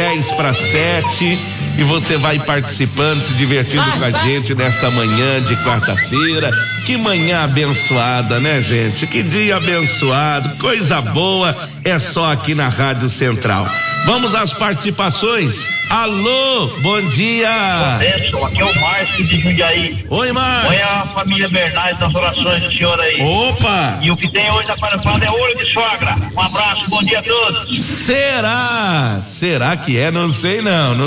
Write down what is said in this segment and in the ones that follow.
6:10 e você vai participando, se divertindo com a gente nesta manhã de quarta-feira. Que manhã abençoada, né, gente? Que dia abençoado, coisa boa é só aqui na Rádio Central. Vamos às participações. Alô, bom dia. Anderson, aqui é o Márcio de Jundiaí. Oi, Márcio. Oi, a família Bernardes nas orações do senhor aí. Opa! E o que tem hoje na Paraná é olho de sogra. Um abraço, bom dia a todos. Será? Será que é? Não sei não.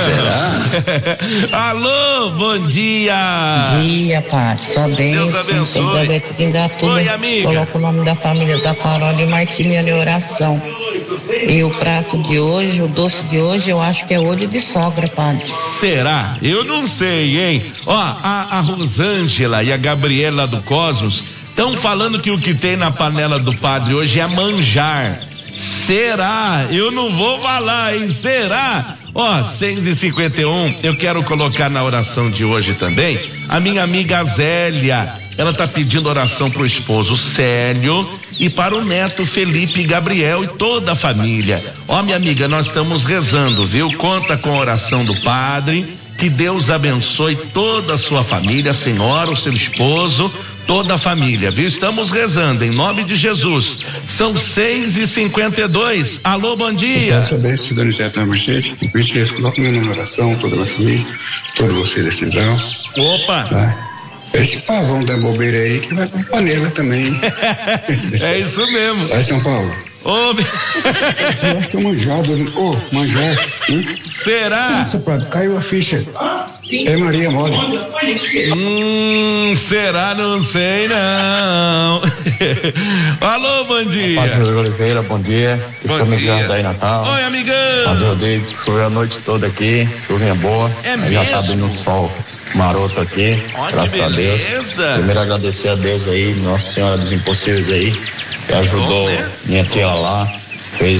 Será? Alô, bom dia. Bom dia, Pati. Só bem. Deus abençoe. Oi, amiga. Coloca o nome da família Zaparoli e Martiliano em oração. E o prato de hoje, o doce de hoje, eu acho que é olho de sogra, Padre. Será? Eu não sei, hein? Ó, a Rosângela e a Gabriela do Cosmos estão falando que o que tem na panela do padre hoje é manjar. Será? Eu não vou falar, hein? Será? Ó, 6:51, eu quero colocar na oração de hoje também a minha amiga Zélia. Ela tá pedindo oração pro esposo Célio e para o neto Felipe Gabriel e toda a família. Ó, minha amiga, nós estamos rezando, viu? Conta com a oração do padre. Que Deus abençoe toda a sua família, a senhora, o seu esposo, toda a família, viu? Estamos rezando em nome de Jesus. São 6:52. Alô, bom dia. Graças a Deus, Donizete na manchete. O Cristo coloca meu nome na oração, toda a minha família, todos vocês da Central. Opa! Tá? Esse pavão da bobeira aí que vai com panela também. É isso mesmo. Vai, São Paulo. Ô, eu acho que é manjado. Manjar. Será? Nossa, padre, caiu a ficha. É Maria Mole. Será? Não sei não. Alô, bom dia. Padre Oliveira, bom dia. Bom dia. Daí Natal. Oi, amigão. Padre Rodrigo, choveu a noite toda aqui, chuvinha boa. É aí mesmo? já tá abrindo um sol maroto aqui, Ó, graças a Deus. Primeiro agradecer a Deus aí, Nossa Senhora dos Impossíveis aí, que ajudou minha tia lá, fez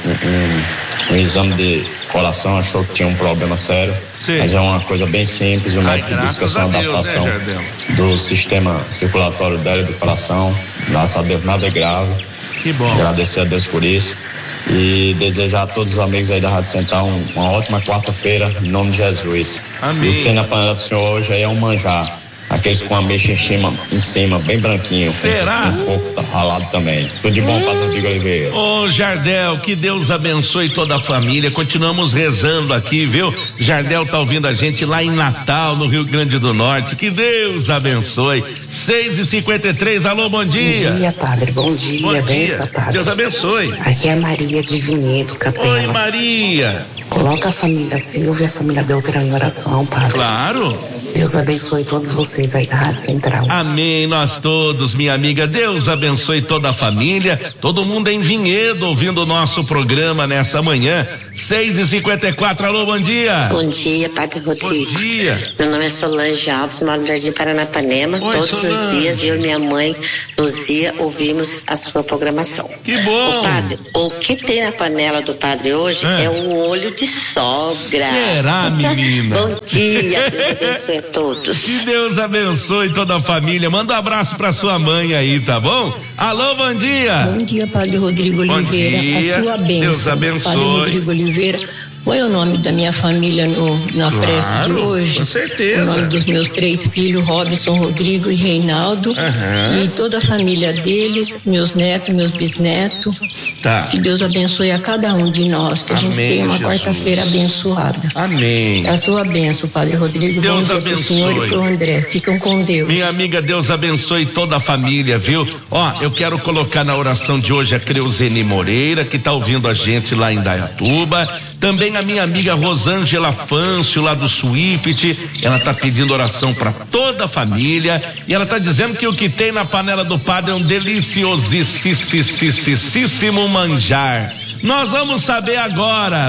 um exame de coração, achou que tinha um problema sério. Sim. Mas é uma coisa bem simples, o médico disse que é uma adaptação do sistema circulatório dela e do coração. Graças a Deus nada é grave. Que bom. Agradecer a Deus por isso. E desejar a todos os amigos aí da Rádio Central uma ótima quarta-feira, em nome de Jesus. Amém. E o que tem na panela do senhor hoje aí é um manjar. Aqueles com a ameixa em cima, bem branquinho. Será? Um pouco ralado também. Tudo de bom, Padre Rodrigo Oliveira. Ô, Jardel, que Deus abençoe toda a família. Continuamos rezando aqui, viu? Jardel tá ouvindo a gente lá em Natal, no Rio Grande do Norte. Que Deus abençoe. 6:53, alô, bom dia. Bom dia, Padre. Bom dia. Bom dia. Benção, Padre. Deus abençoe. Aqui é a Maria de Vinhedo, Capela. Oi, Maria. Coloca a família Silvia e a família Beltrão em oração, Padre. Claro. Deus abençoe todos vocês aí da Rádio Central. Amém, nós todos, minha amiga. Deus abençoe toda a família, todo mundo em Vinhedo ouvindo o nosso programa nessa manhã. 6:54, alô, bom dia. Bom dia, Padre Rodrigo. Bom dia. Meu nome é Solange Alves, moro no Jardim Paranapanema. Oi, todos Solange. os dias eu e minha mãe, Luzia, ouvimos a sua programação. Que bom. Ô, Padre, o que tem na panela do Padre hoje é um olho de sogra. Será, menina? Bom dia, Deus abençoe a todos. Que Deus abençoe toda a família. Manda um abraço pra sua mãe aí, tá bom? Alô, bom dia. Bom dia, Padre Rodrigo Bom Oliveira. dia. A sua bênção. Deus abençoe. Padre Rodrigo Oliveira. Põe o nome da minha família na prece de hoje. Com certeza. O nome dos meus 3 filhos, Robson, Rodrigo e Reinaldo. E toda a família deles, meus netos, meus bisnetos. Tá. Que Deus abençoe a cada um de nós. Que a gente tenha uma quarta-feira abençoada. Amém. A sua bênção, Padre Rodrigo. Deus bom dia pro senhor e pro André. Ficam com Deus. Minha amiga, Deus abençoe toda a família, viu? Ó, eu quero colocar na oração de hoje a Creuzene Moreira, que tá ouvindo a gente lá em Dayatuba. Também a minha amiga Rosângela Fâncio, lá do Swift, ela tá pedindo oração para toda a família e ela tá dizendo que o que tem na panela do padre é um deliciosíssimo manjar. Nós vamos saber agora.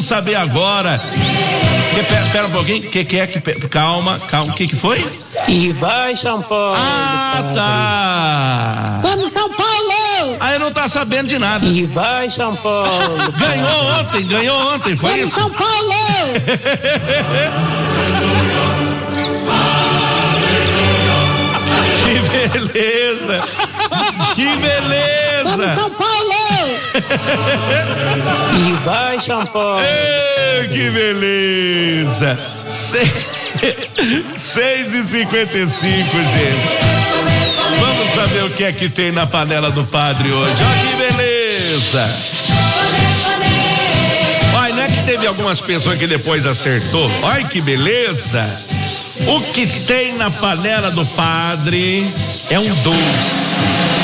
Pera um pouquinho, calma, o que foi? E vai São Paulo. Ah, tá. Vamos São Paulo! Aí não tá sabendo de nada. E vai São Paulo. Ganhou ontem, foi Vamos isso? São Paulo! Que beleza! Vamos São Paulo! E vai, São Paulo. Que beleza. 6h55, gente. Vamos saber o que é que tem na panela do padre hoje. Olha que beleza. Olha, não é que teve algumas pessoas que depois acertou? Olha que beleza. O que tem na panela do padre é um doce.